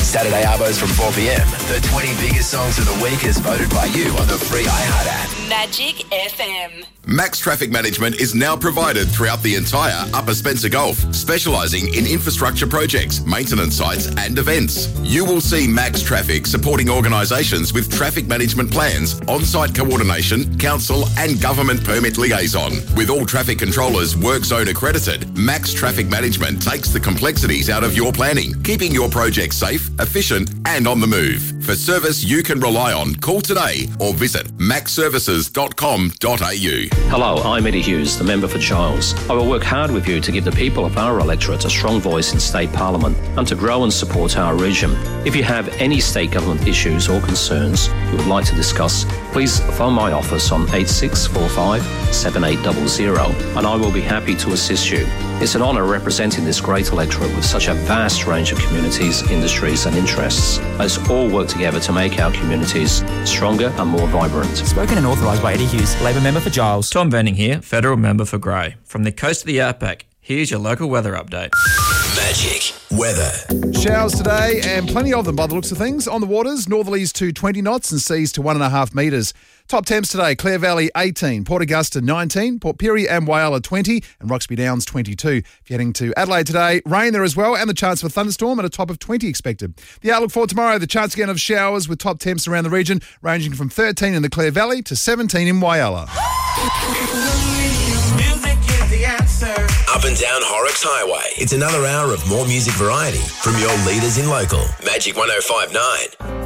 Saturday Arbos from 4pm. The 20 biggest songs of the week as voted by you on the free iHeart app. Magic FM. Max Traffic Management is now provided throughout the entire Upper Spencer Gulf, specialising in infrastructure projects, maintenance sites and events. You will see Max Traffic supporting organisations with traffic management plans, on-site coordination, council and government permit liaison. With all traffic controllers work zone accredited, Max Traffic Management takes the complexities out of your planning, keeping your project safe, efficient and on the move. For service you can rely on, call today or visit maxservices.com.au. Hello, I'm Eddie Hughes, the member for Giles. I will work hard with you to give the people of our electorate a strong voice in state parliament and to grow and support our region. If you have any state government issues or concerns you would like to discuss, please phone my office on 8645 7800 and I will be happy to assist you. It's an honour representing this great electorate with such a vast range of communities, industries and interests. Let's all work together to make our communities stronger and more vibrant. Spoken and authorised by Eddie Hughes, Labor member for Giles. Tom Venning here, Federal member for Grey. From the coast of the outback, here's your local weather update. Magic weather. Showers today and plenty of them by the looks of things. On the waters, northerlies to 20 knots and seas to 1.5 metres. Top temps today, Clare Valley 18, Port Augusta 19, Port Pirie and Whyalla 20 and Roxby Downs 22. If you're heading to Adelaide today, rain there as well and the chance of a thunderstorm at a top of 20 expected. The outlook for tomorrow, the chance again of showers with top temps around the region ranging from 13 in the Clare Valley to 17 in Whyalla. Up and down Horrocks Highway. It's another hour of more music variety from your leaders in local. Magic 105.9.